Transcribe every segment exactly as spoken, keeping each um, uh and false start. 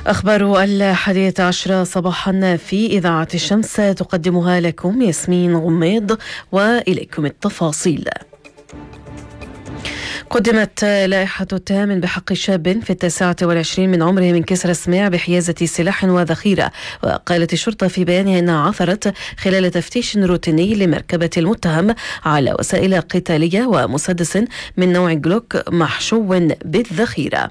أخبار الحادية عشرة صباحا في إذاعة الشمس تقدمها لكم ياسمين غميض، وإليكم التفاصيل. قدمت لائحة التهام بحق شاب في التاسعة والعشرين من عمره من كسر السماع بحيازة سلاح وذخيرة. وقالت الشرطة في بيانها أنها عثرت خلال تفتيش روتيني لمركبة المتهم على وسائل قتالية ومسدس من نوع جلوك محشو بالذخيرة.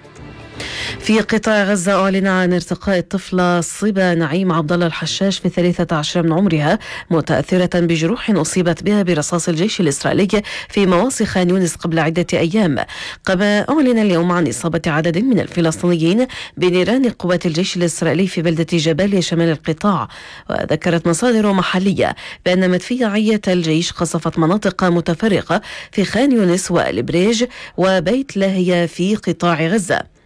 في قطاع غزة أعلن عن ارتقاء الطفلة صبا نعيم عبد الله الحشاش في ثلاثة عشر من عمرها متأثرة بجروح أصيبت بها برصاص الجيش الإسرائيلي في مواصي خان يونس قبل عدة أيام. كما أعلن اليوم عن إصابة عدد من الفلسطينيين بنيران قوات الجيش الإسرائيلي في بلدة جباليا شمال القطاع. وذكرت مصادر محلية بأن مدفعية الجيش قصفت مناطق متفرقة في خان يونس والبريج وبيت لاهيا في قطاع غزة.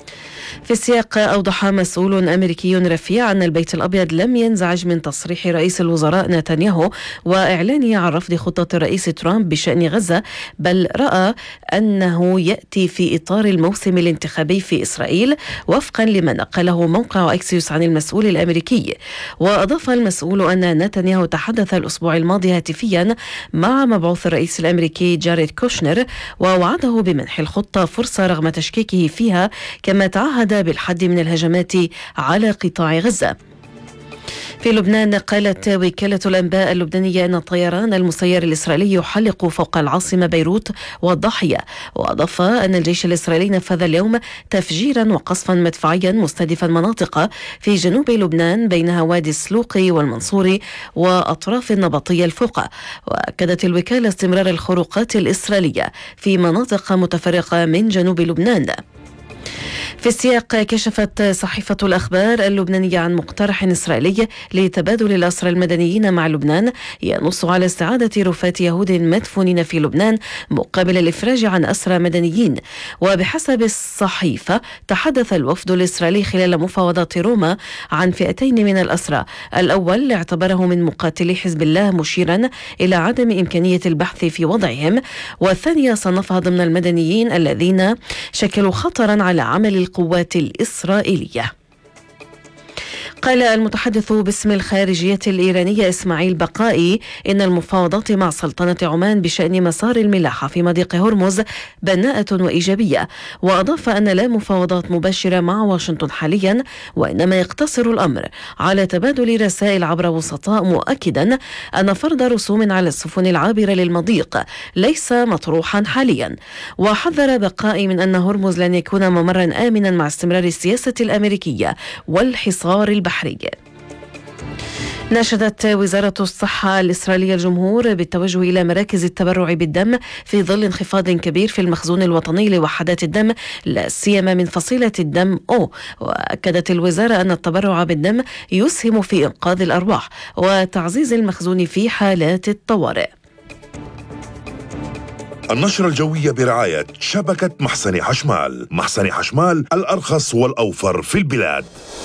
في السياق أوضح مسؤول أمريكي رفيع أن البيت الأبيض لم ينزعج من تصريح رئيس الوزراء نتنياهو وإعلانه عن رفض خطة الرئيس ترامب بشأن غزة، بل رأى أنه يأتي في إطار الموسم الانتخابي في إسرائيل وفقا لما نقله موقع أكسيوس عن المسؤول الأمريكي. وأضاف المسؤول أن نتنياهو تحدث الأسبوع الماضي هاتفيا مع مبعوث الرئيس الأمريكي جاريد كوشنر ووعده بمنح الخطة فرصة رغم تشكيكه فيها، كما تعهد بالحد من الهجمات على قطاع غزة. في لبنان قالت وكالة الأنباء اللبنانية أن الطيران المسير الإسرائيلي يحلق فوق العاصمة بيروت والضاحية. وأضاف أن الجيش الإسرائيلي نفذ اليوم تفجيرا وقصفا مدفعيا مستهدفا مناطق في جنوب لبنان بينها وادي السلوقي والمنصوري وأطراف النبطية الفوقة. وأكدت الوكالة استمرار الخروقات الإسرائيلية في مناطق متفرقة من جنوب لبنان. في السياق كشفت صحيفة الأخبار اللبنانية عن مقترح إسرائيلي لتبادل الأسرى المدنيين مع لبنان ينص على استعادة رفات يهود مدفونين في لبنان مقابل الإفراج عن أسرى مدنيين. وبحسب الصحيفة تحدث الوفد الإسرائيلي خلال مفاوضات روما عن فئتين من الأسرى. الأول اعتبره من مقاتلي حزب الله مشيرا إلى عدم إمكانية البحث في وضعهم، والثانية صنفها ضمن المدنيين الذين شكلوا خطرا على عمل القوات الإسرائيلية. قال المتحدث باسم الخارجية الإيرانية إسماعيل بقائي إن المفاوضات مع سلطنة عمان بشأن مسار الملاحة في مضيق هرمز بناءة وإيجابية. وأضاف أن لا مفاوضات مباشرة مع واشنطن حاليا، وإنما يقتصر الأمر على تبادل رسائل عبر وسطاء، مؤكدا أن فرض رسوم على السفن العابرة للمضيق ليس مطروحا حاليا. وحذر بقائي من أن هرمز لن يكون ممرا آمنا مع استمرار السياسة الأمريكية والحصار البحري. ناشدت وزارة الصحة الإسرائيلية الجمهور بالتوجه إلى مراكز التبرع بالدم في ظل انخفاض كبير في المخزون الوطني لوحدات الدم لا سيما من فصيلة الدم أو. وأكدت الوزارة أن التبرع بالدم يسهم في إنقاذ الأرواح وتعزيز المخزون في حالات الطوارئ. النشرة الجوية برعاية شبكة محسن حشمال. محسن حشمال الأرخص والأوفر في البلاد.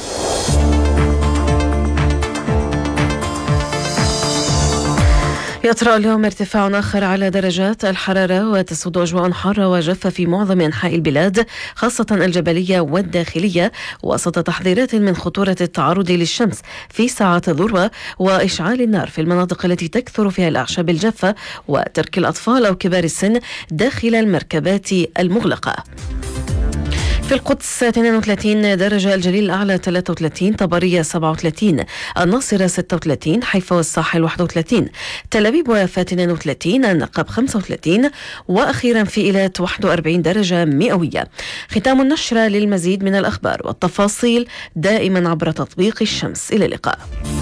يطرأ اليوم ارتفاع آخر على درجات الحرارة وتسود أجواء حارة وجافة في معظم أنحاء البلاد خاصة الجبلية والداخلية، وسط تحذيرات من خطورة التعرض للشمس في ساعات الذروة وإشعال النار في المناطق التي تكثر فيها الأعشاب الجافة وترك الأطفال أو كبار السن داخل المركبات المغلقة. في القدس اثنين وثلاثين درجة، الجليل الأعلى ثلاثة وثلاثين، طبرية سبعة وثلاثين، الناصرة ستة وثلاثين، حيفا والساحل واحد وثلاثين، تل أبيب ويافا اثنين وثلاثين، النقب خمسة وثلاثين، وأخيرا في إيلات واحد وأربعين درجة مئوية. ختام النشرة. للمزيد من الأخبار والتفاصيل دائما عبر تطبيق الشمس. إلى اللقاء.